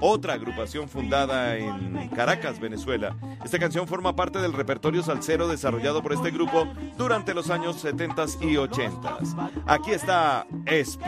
otra agrupación fundada en Caracas, Venezuela. Esta canción forma parte del repertorio salsero desarrollado por este grupo durante los años 70 y 80. Aquí está